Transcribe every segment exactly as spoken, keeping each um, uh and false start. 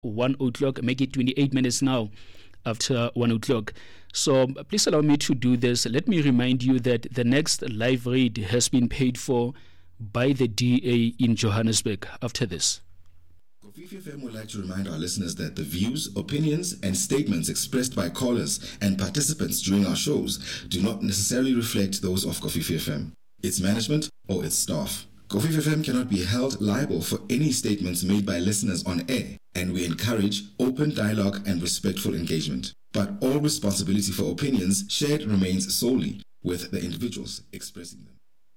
one o'clock. Make it twenty-eight minutes now after one o'clock. So please allow me to do this. Let me remind you that the next live read has been paid for by the D A in Johannesburg. After this, Kofifi F M would like to remind our listeners that the views, opinions, and statements expressed by callers and participants during our shows do not necessarily reflect those of Kofifi F M, its management, or its staff. Kofifi F M cannot be held liable for any statements made by listeners on air, and we encourage open dialogue and respectful engagement. But all responsibility for opinions shared remains solely with the individuals expressing them.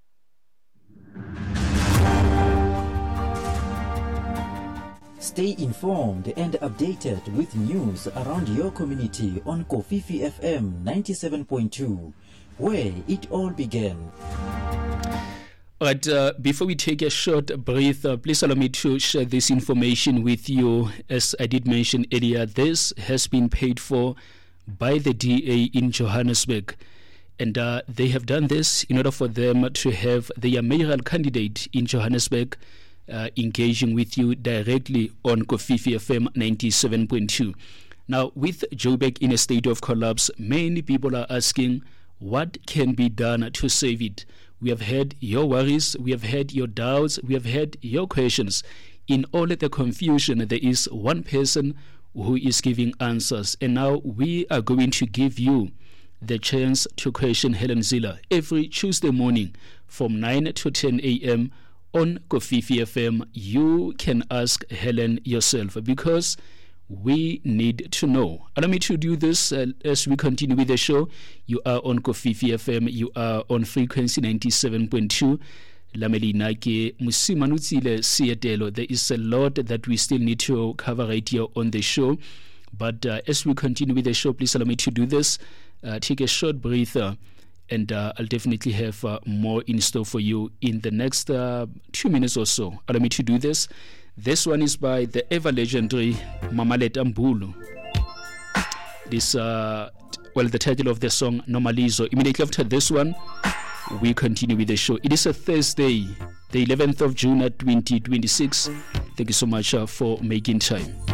Stay informed and updated with news around your community on Kofifi F M ninety-seven point two, where it all began. But uh, before we take a short breath, uh, please allow me to share this information with you. As I did mention earlier, this has been paid for by the D A in Johannesburg. And uh, they have done this in order for them to have their mayoral candidate in Johannesburg uh, engaging with you directly on Kofifi F M ninety-seven point two. Now, with Joburg in a state of collapse, many people are asking what can be done to save it. We have heard your worries, we have heard your doubts, we have heard your questions. In all of the confusion, there is one person who is giving answers. And now we are going to give you the chance to question Helen Zille every Tuesday morning from nine to ten a.m. on Kofifi F M. You can ask Helen yourself because we need to know. Allow me to do this uh, as we continue with the show. You are on Kofifi F M. You are on frequency ninety-seven point two. Lamelina ke Musimanutsile Sietelo. There is a lot that we still need to cover right here on the show. But uh, as we continue with the show, please allow me to do this. Uh, take a short breather, and uh, I'll definitely have uh, more in store for you in the next uh, two minutes or so. Allow me to do this. This one is by the ever-legendary Mamaleta Mbulu. This, uh, well, the title of the song, Normalizo. Immediately after this one, we continue with the show. It is a Thursday, the eleventh of June, twenty twenty-six. Thank you so much uh, for making time.